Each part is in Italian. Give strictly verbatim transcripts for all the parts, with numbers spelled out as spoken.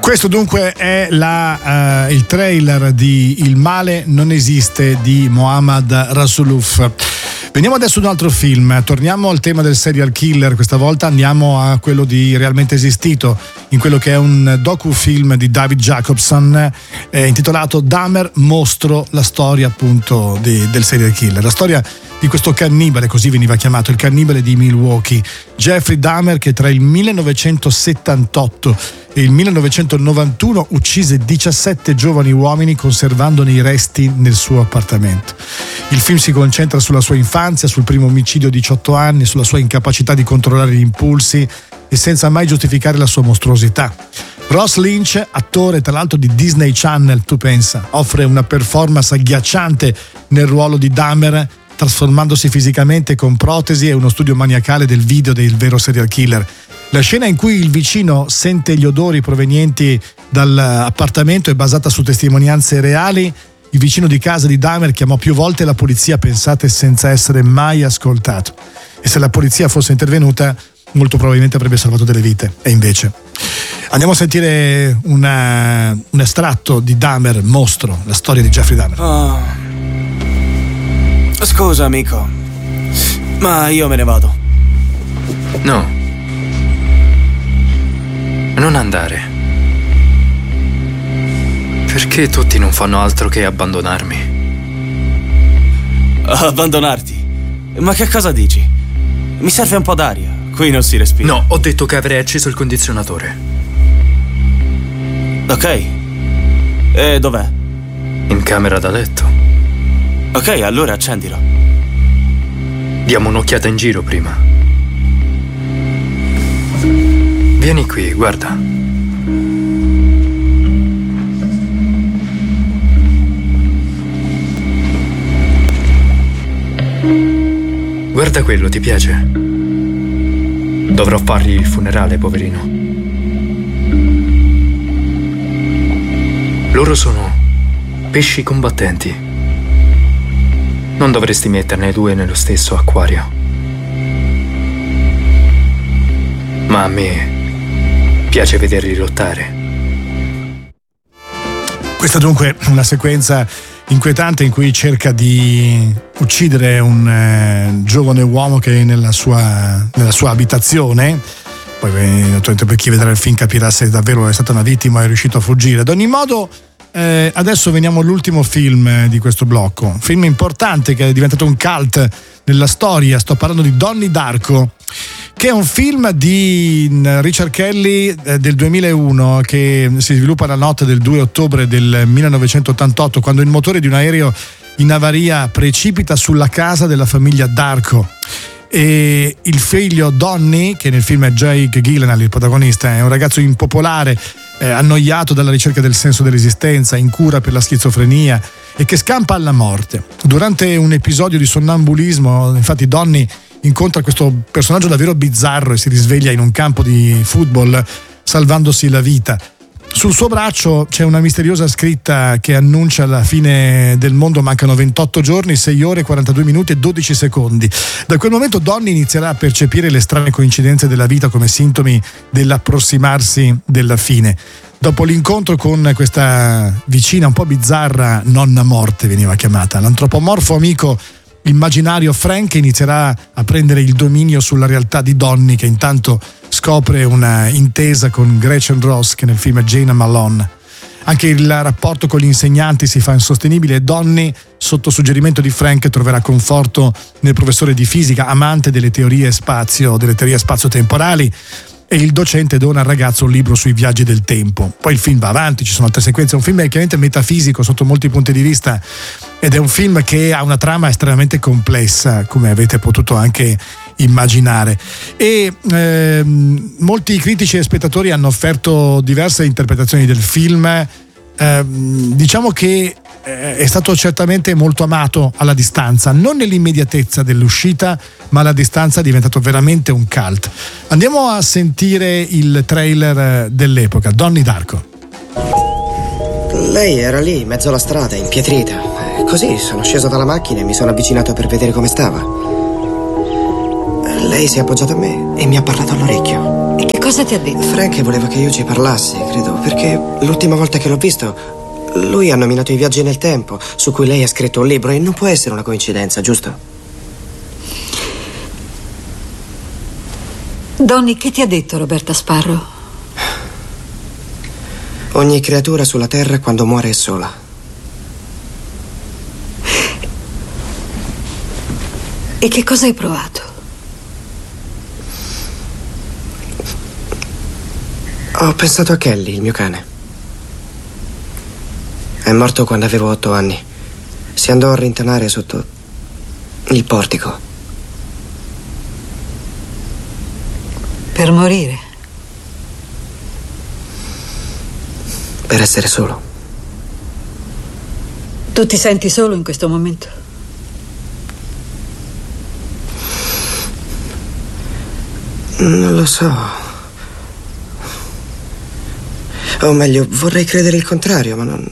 Questo dunque è la, uh, il trailer di Il male non esiste di Mohammad Rasuluf. Veniamo adesso ad un altro film, torniamo al tema del serial killer, questa volta andiamo a quello di Realmente Esistito, in quello che è un docufilm di David Jacobson eh, intitolato Dahmer Mostro, la storia appunto di, del serial killer, la storia di questo cannibale, così veniva chiamato, il cannibale di Milwaukee, Jeffrey Dahmer, che tra il millenovecentosettantotto e il millenovecentonovantuno uccise diciassette giovani uomini conservandone i resti nel suo appartamento. Il film si concentra sulla sua infanzia, sul primo omicidio a diciotto anni, sulla sua incapacità di controllare gli impulsi e senza mai giustificare la sua mostruosità. Ross Lynch, attore tra l'altro di Disney Channel, tu pensa, offre una performance agghiacciante nel ruolo di Dahmer, trasformandosi fisicamente con protesi e uno studio maniacale del video del vero serial killer. La scena in cui il vicino sente gli odori provenienti dall'appartamento è basata su testimonianze reali. Il vicino di casa di Dahmer chiamò più volte la polizia, pensate, senza essere mai ascoltato. E se la polizia fosse intervenuta, molto probabilmente avrebbe salvato delle vite. E invece. Andiamo a sentire una, un estratto di Dahmer Mostro, la storia di Jeffrey Dahmer. Oh. Scusa, amico, ma io me ne vado. No. Non andare. Perché tutti non fanno altro che abbandonarmi? Abbandonarti? Ma che cosa dici? Mi serve un po' d'aria. Qui non si respira. No, ho detto che avrei acceso il condizionatore. Ok. E dov'è? In camera da letto. Ok, allora accendilo. Diamo un'occhiata in giro prima. Vieni qui, guarda. Guarda quello, ti piace? Dovrò fargli il funerale, poverino. Loro sono pesci combattenti. Non dovresti metterne due nello stesso acquario. Ma a me piace vederli lottare. Questa dunque è una sequenza inquietante in cui cerca di uccidere un eh, giovane uomo che è nella sua, nella sua abitazione. Poi naturalmente per chi vedrà il film capirà se davvero è stata una vittima o è riuscito a fuggire. Ad ogni modo eh, adesso veniamo all'ultimo film di questo blocco, un film importante che è diventato un cult nella storia. Sto parlando di Donnie Darko, che è un film di Richard Kelly eh, del duemilauno, che si sviluppa la notte del due ottobre del millenovecentottantotto, quando il motore di un aereo in avaria precipita sulla casa della famiglia Darko. E il figlio Donnie, che nel film è Jake Gyllenhaal il protagonista, è un ragazzo impopolare, eh, annoiato dalla ricerca del senso dell'esistenza, in cura per la schizofrenia e che scampa alla morte. Durante un episodio di sonnambulismo, infatti, Donnie incontra questo personaggio davvero bizzarro e si risveglia in un campo di football salvandosi la vita. Sul suo braccio c'è una misteriosa scritta che annuncia la fine del mondo. Mancano ventotto giorni, sei ore, quarantadue minuti e dodici secondi. Da quel momento Donnie inizierà a percepire le strane coincidenze della vita come sintomi dell'approssimarsi della fine. Dopo l'incontro con questa vicina un po' bizzarra nonna morte, veniva chiamata, l'antropomorfo amico immaginario Frank inizierà a prendere il dominio sulla realtà di Donnie, che intanto scopre una intesa con Gretchen Ross, che nel film è Jane Malone. Anche il rapporto con gli insegnanti si fa insostenibile e Donnie, sotto suggerimento di Frank, troverà conforto nel professore di fisica, amante delle teorie spazio, delle teorie spazio-temporali, e il docente dona al ragazzo un libro sui viaggi del tempo. Poi il film va avanti, ci sono altre sequenze, è un film chiaramente metafisico sotto molti punti di vista ed è un film che ha una trama estremamente complessa, come avete potuto anche immaginare, e ehm, molti critici e spettatori hanno offerto diverse interpretazioni del film. Eh, diciamo che eh, è stato certamente molto amato alla distanza, non nell'immediatezza dell'uscita, ma alla distanza è diventato veramente un cult. Andiamo a sentire il trailer dell'epoca, Donnie Darko. Lei era lì, in mezzo alla strada, impietrita. Così sono sceso dalla macchina e mi sono avvicinato per vedere come stava. Lei si è appoggiata a me e mi ha parlato all'orecchio. E che cosa ti ha detto? Frank voleva che io ci parlassi, credo, perché l'ultima volta che l'ho visto, lui ha nominato i viaggi nel tempo, su cui lei ha scritto un libro, e non può essere una coincidenza, giusto? Donny, che ti ha detto Roberta Sparrow? Ogni creatura sulla Terra quando muore è sola. E che cosa hai provato? Ho pensato a Kelly, il mio cane. È morto quando avevo otto anni. Si andò a rintanare sotto il portico. Per morire? Per essere solo. Tu ti senti solo in questo momento? Non lo so. O meglio, vorrei credere il contrario, ma non...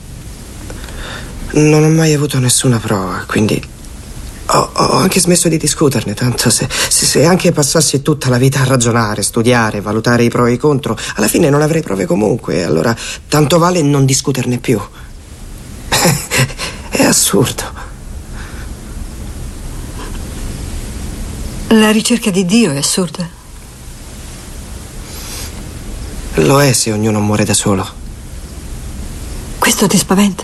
Non ho mai avuto nessuna prova, quindi... Ho, ho anche smesso di discuterne, tanto se, se, se anche passassi tutta la vita a ragionare, studiare, valutare i pro e i contro, alla fine non avrei prove comunque, allora tanto vale non discuterne più. È assurdo. La ricerca di Dio è assurda. Lo è se ognuno muore da solo. Questo ti spaventa?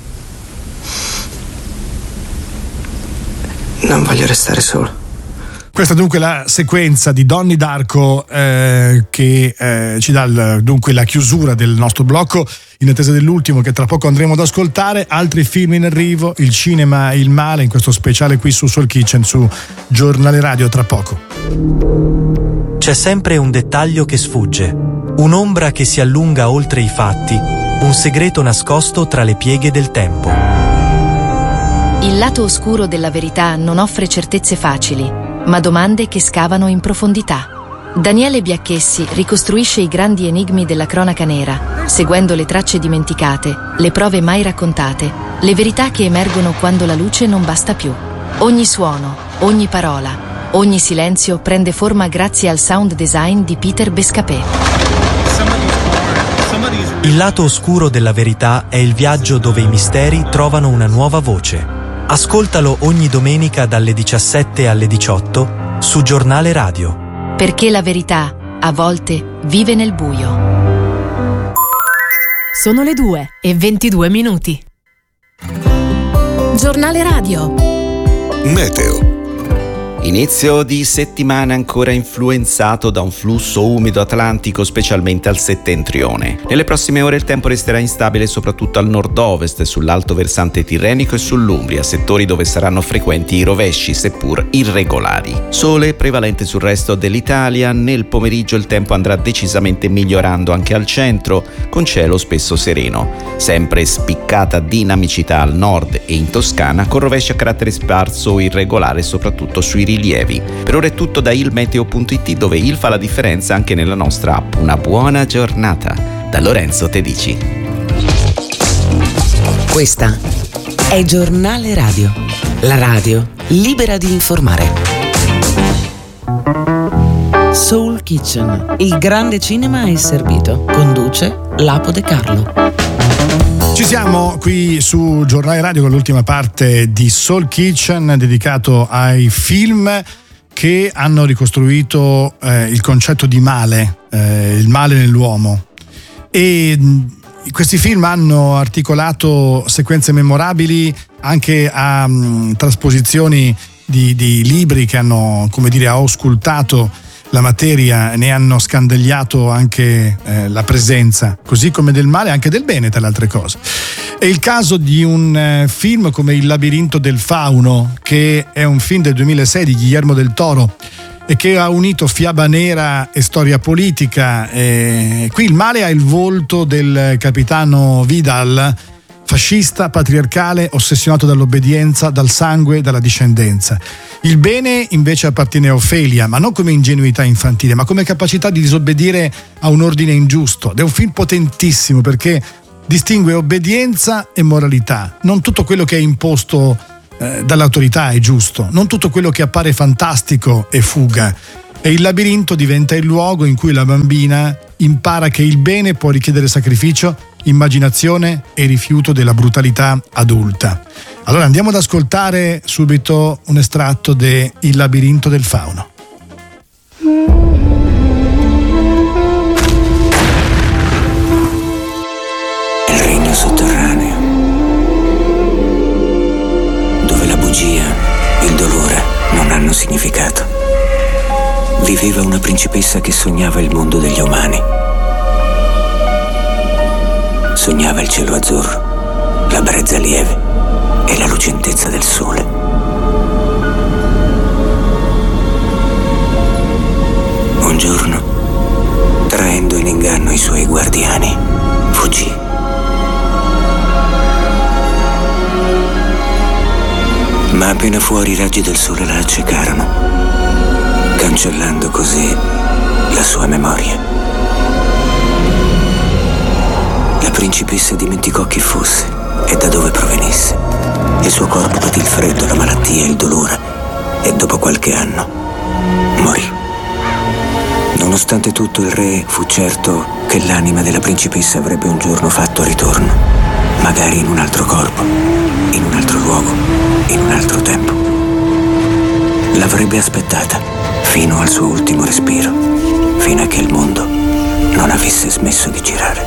Non voglio restare solo. Questa è dunque la sequenza di Donnie Darko eh, che eh, ci dà il, dunque la chiusura del nostro blocco, in attesa dell'ultimo che tra poco andremo ad ascoltare. Altri film in arrivo, Il cinema e il male, in questo speciale qui su Soul Kitchen, su Giornale Radio, tra poco. C'è sempre un dettaglio che sfugge, un'ombra che si allunga oltre i fatti, un segreto nascosto tra le pieghe del tempo. Il lato oscuro della verità non offre certezze facili, ma domande che scavano in profondità. Daniele Biacchessi ricostruisce i grandi enigmi della cronaca nera, seguendo le tracce dimenticate, le prove mai raccontate, le verità che emergono quando la luce non basta più. Ogni suono, ogni parola, ogni silenzio prende forma grazie al sound design di Peter Bescapé. Il lato oscuro della verità è il viaggio dove i misteri trovano una nuova voce. Ascoltalo ogni domenica dalle diciassette alle diciotto su Giornale Radio. Perché la verità, a volte, vive nel buio. Sono le due e ventidue minuti. Giornale Radio. Meteo. Inizio di settimana ancora influenzato da un flusso umido atlantico, specialmente al settentrione. Nelle prossime ore il tempo resterà instabile soprattutto al nord-ovest, sull'alto versante tirrenico e sull'Umbria, settori dove saranno frequenti i rovesci, seppur irregolari. Sole prevalente sul resto dell'Italia. Nel pomeriggio il tempo andrà decisamente migliorando anche al centro, con cielo spesso sereno. Sempre spiccata dinamicità al nord e in Toscana, con rovesci a carattere sparso o irregolare soprattutto sui rilievi. Per ora è tutto da ilmeteo punto it, dove il fa la differenza anche nella nostra app. Una buona giornata da Lorenzo Tedici. Questa è Giornale Radio, la radio libera di informare. Soul Kitchen, il grande cinema è servito. Conduce Lapo De Carlo. Ci siamo qui su Giornale Radio con l'ultima parte di Soul Kitchen, dedicato ai film che hanno ricostruito eh, il concetto di male, eh, il male nell'uomo. E mh, questi film hanno articolato sequenze memorabili anche a mh, trasposizioni di, di libri che hanno, come dire, auscultato la materia, ne hanno scandagliato anche eh, la presenza, così come del male, anche del bene, tra le altre cose. È il caso di un eh, film come Il labirinto del fauno, che è un film del duemilasei di Guillermo del Toro e che ha unito fiaba nera e storia politica. E qui il male ha il volto del capitano Vidal, fascista, patriarcale, ossessionato dall'obbedienza, dal sangue, dalla discendenza. Il bene invece appartiene a Ofelia, ma non come ingenuità infantile, ma come capacità di disobbedire a un ordine ingiusto. Ed è un film potentissimo perché distingue obbedienza e moralità. Non tutto quello che è imposto eh, dall'autorità è giusto, non tutto quello che appare fantastico è fuga. e il labirinto diventa il luogo in cui la bambina impara che il bene può richiedere sacrificio, immaginazione e rifiuto della brutalità adulta. Allora andiamo ad ascoltare subito un estratto de Il labirinto del fauno. Il regno sotterraneo, dove la bugia e il dolore non hanno significato. Viveva una principessa che sognava il mondo degli umani. Sognava il cielo azzurro, la brezza lieve e la lucentezza del sole. Un giorno, traendo in inganno i suoi guardiani, fuggì. Ma appena fuori i raggi del sole la accecarono, cancellando così la sua memoria. La principessa dimenticò chi fosse e da dove provenisse. Il suo corpo patì il freddo, la malattia e il dolore e dopo qualche anno morì. Nonostante tutto, il re fu certo che l'anima della principessa avrebbe un giorno fatto ritorno, magari in un altro corpo, in un altro luogo, in un altro tempo. L'avrebbe aspettata fino al suo ultimo respiro, fino a che il mondo non avesse smesso di girare.